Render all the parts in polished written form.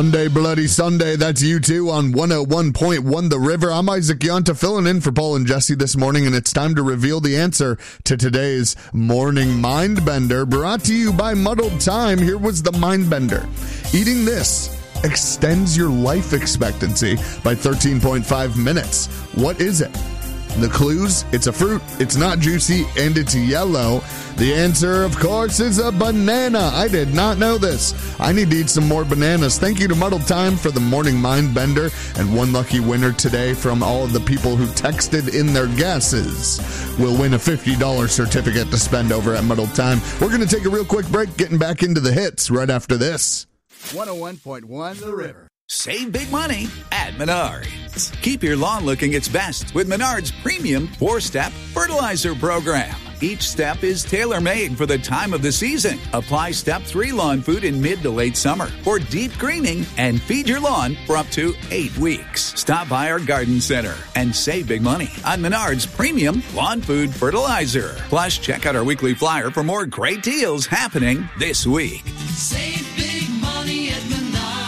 Sunday, Bloody Sunday, that's you too on 101.1 The River. I'm Isaac Yonta filling in for Paul and Jesse this morning, and it's time to reveal the answer to today's Morning Mindbender, brought to you by Muddled Time. Here was the Mindbender. Eating this extends your life expectancy by 13.5 minutes. What is it? The clues: it's a fruit, it's not juicy, and it's yellow. The answer, of course, is a banana. I did not know this. I need to eat some more bananas. Thank you to Muddled Time for the Morning Mindbender, and one lucky winner today from all of the people who texted in their guesses will win a $50 certificate to spend over at Muddled Time. We're going to take a real quick break, getting back into the hits right after this. 101.1 The River. Save big money at Menards. Keep your lawn looking its best with Menards' premium 4-step fertilizer program. Each step is tailor-made for the time of the season. Apply Step 3 lawn food in mid to late summer for deep greening and feed your lawn for up to 8 weeks. Stop by our garden center and save big money on Menards' premium lawn food fertilizer. Plus, check out our weekly flyer for more great deals happening this week. Save big money at Menards.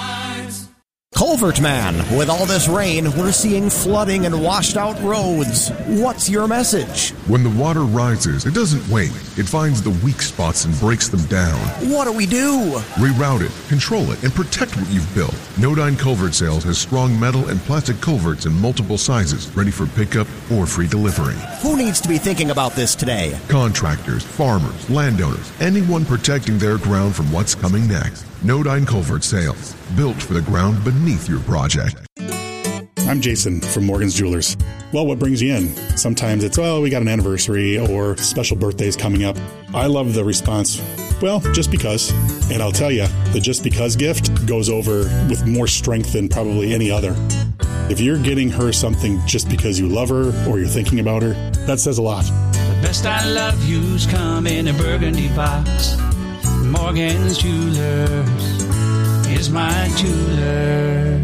Culvert Man, with all this rain, we're seeing flooding and washed out roads. What's your message? When the water rises, it doesn't wait. It finds the weak spots and breaks them down. What do we do? Reroute it, control it, and protect what you've built. Nodine Culvert Sales has strong metal and plastic culverts in multiple sizes, ready for pickup or free delivery. Who needs to be thinking about this today? Contractors, farmers, landowners, anyone protecting their ground from what's coming next. Nodine Culvert Sales, built for the ground beneath your project. I'm Jason from Morgan's Jewelers. Well, what brings you in? Sometimes it's, we got an anniversary or special birthdays coming up. I love the response, well, just because. And I'll tell you, the just because gift goes over with more strength than probably any other. If you're getting her something just because you love her or you're thinking about her, that says a lot. The best I love you's come in a burgundy box. Morgan's Jewelers is my jeweler.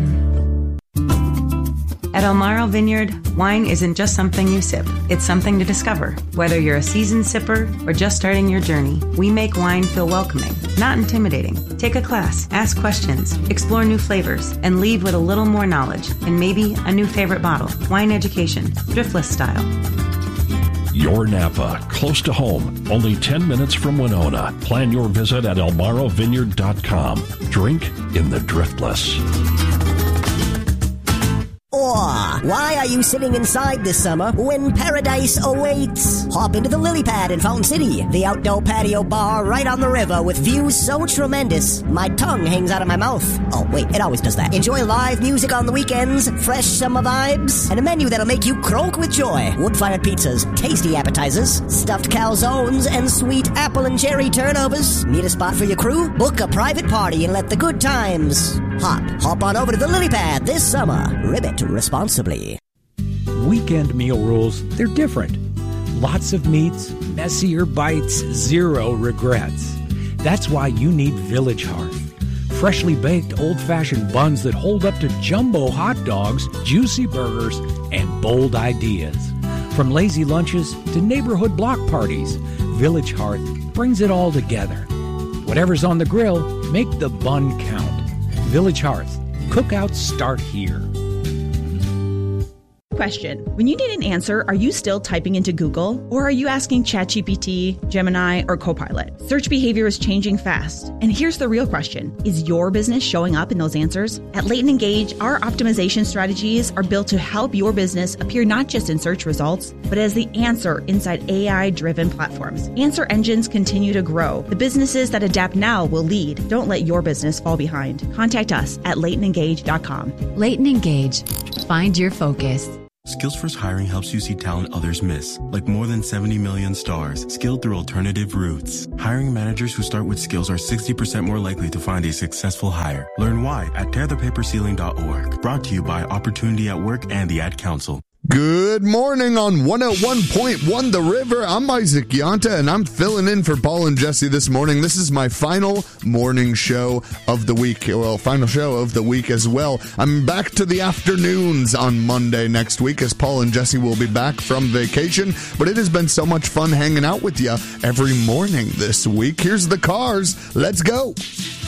At Elmira Vineyard, wine isn't just something you sip. It's something to discover. Whether you're a seasoned sipper or just starting your journey, we make wine feel welcoming, not intimidating. Take a class, ask questions, explore new flavors, and leave with a little more knowledge and maybe a new favorite bottle. Wine education, Driftless style. Your Napa, close to home, only 10 minutes from Winona. Plan your visit at elmiravineyard.com. Drink in the Driftless. Why are you sitting inside this summer when paradise awaits? Hop into the Lily Pad in Fountain City, the outdoor patio bar right on the river with views so tremendous, my tongue hangs out of my mouth. Oh, wait, it always does that. Enjoy live music on the weekends, fresh summer vibes, and a menu that'll make you croak with joy. Wood-fired pizzas, tasty appetizers, stuffed calzones, and sweet apple and cherry turnovers. Need a spot for your crew? Book a private party and let the good times hop on over to the Lily Pad this summer. Ribbit responsibly. Weekend meal rules, they're different. Lots of meats, messier bites, zero regrets. That's why you need Village Hearth. Freshly baked old-fashioned buns that hold up to jumbo hot dogs, juicy burgers, and bold ideas. From lazy lunches to neighborhood block parties, Village Hearth brings it all together. Whatever's on the grill, make the bun count. Village Hearth. Cookouts start here. Question. When you need an answer, are you still typing into Google? Or are you asking ChatGPT, Gemini, or Copilot? Search behavior is changing fast. And here's the real question. Is your business showing up in those answers? At Leighton Engage, our optimization strategies are built to help your business appear not just in search results, but as the answer inside AI-driven platforms. Answer engines continue to grow. The businesses that adapt now will lead. Don't let your business fall behind. Contact us at LeightonEngage.com. Leighton Engage. Find your focus. Skillsforce Hiring helps you see talent others miss, like more than 70 million stars, skilled through alternative routes. Hiring managers who start with skills are 60% more likely to find a successful hire. Learn why at tearthepaperceiling.org. Brought to you by Opportunity at Work and the Ad Council. Good morning on 101.1 The River. I'm Isaac Yonta, and I'm filling in for Paul and Jesse this morning. This is my final morning show of the week. Well, final show of the week as well. I'm back to the afternoons on Monday next week as Paul and Jesse will be back from vacation. But it has been so much fun hanging out with you every morning this week. Here's the Cars. Let's go.